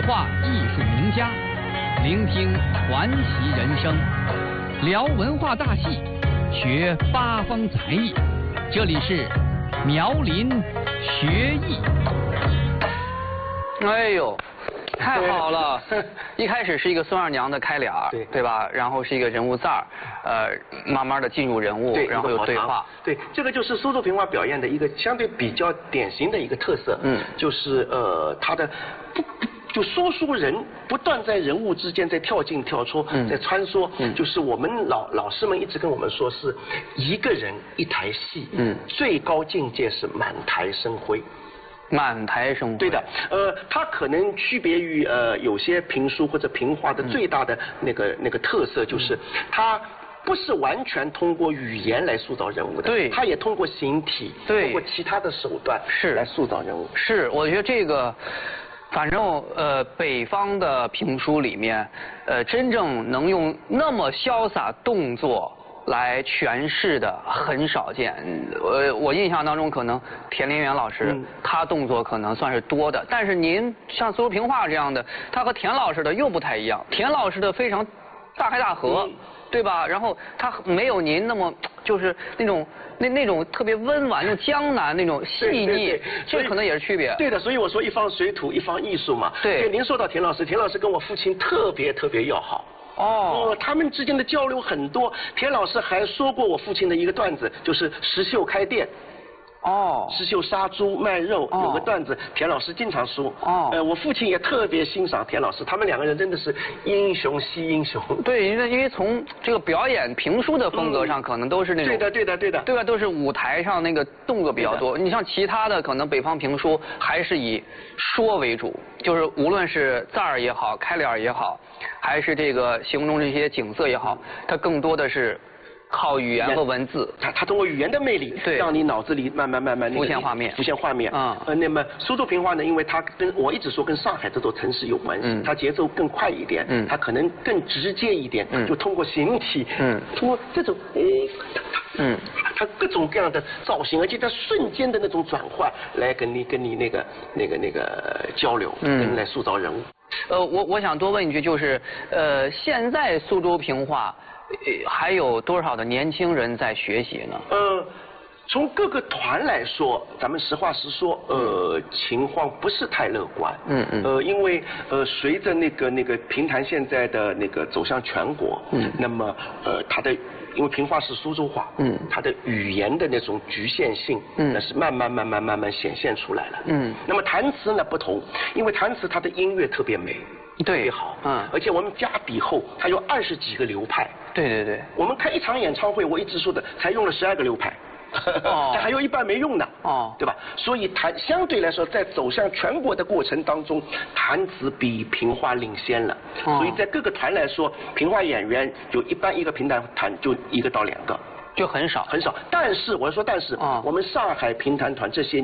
话艺术名家，聆听传奇人生，聊文化大戏，学八方才艺。这里是苗林学艺。 哎呦，太好了！一开始是一个孙二娘的开脸，对吧？然后是一个人物赞儿，慢慢的进入人物，然后有对话。 对，这个就是苏州评话表演的一个相对比较典型的一个特色。就是他的就说书人不断在人物之间在跳进跳出，在穿梭。就是我们老师们一直跟我们说，是一个人一台戏。最高境界是满台生辉。 满台生辉。 对的，它可能区别于有些评书或者评话的最大的那个特色，就是它不是完全通过语言来塑造人物的， 对， 它也通过形体，通过其他的手段来塑造人物。 是，我觉得这个。反正北方的评书里面，真正能用那么潇洒动作来诠释的很少见。我印象当中，可能田连元老师他动作可能算是多的，但是您像苏州评话这样的，他和田老师的又不太一样。田老师的非常大开大合。对吧？然后他没有您那么就是那种特别温婉又江南那种细腻，这可能也是区别。 对的，所以我说一方水土一方艺术嘛。对，您说到田老师跟我父亲特别要好。他们之间的交流很多。田老师还说过我父亲的一个段子，就是石秀开店。石秀杀猪卖肉，有个段子，田老师经常说。我父亲也特别欣赏田老师，他们两个人真的是英雄惜英雄。 对，因为从这个表演评书的风格上，可能都是那种对的， 对吧？都是舞台上那个动作比较多。你像其他的，可能北方评书还是以说为主，就是无论是赞儿也好，开脸也好，还是这个形容这些景色也好，它更多的是。靠语言和文字， 它通过语言的魅力，让你脑子里慢慢浮现画面。 那么苏州评话呢，因为它我一直说跟上海这座城市有关系，它节奏更快一点，它可能更直接一点，就通过形体，通过这种它各种各样的造型，而且它瞬间的那种转换，来跟你那个交流，来塑造人物。 我想多问一句，就是现在苏州评话。还有多少的年轻人在学习呢？ 从各个团来说，咱们实话实说，情况不是太乐观。因为随着那个评弹现在的那个走向全国，那么它的因为评话是苏州话，它的语言的那种局限性，那是慢慢显现出来了。那么弹词呢不同，因为弹词它的音乐特别美。特别好，而且我们加笔后，它有20几个流派。 对。 我们看一场演唱会，我一直说的，才用了12个流派，这还有一半没用呢，对吧？所以相对来说，在走向全国的过程当中，弹词比评话领先了。所以在各个团来说，评话演员就一般一个评弹团就1个到2个， 就很少。 但是我说，我们上海评弹团这些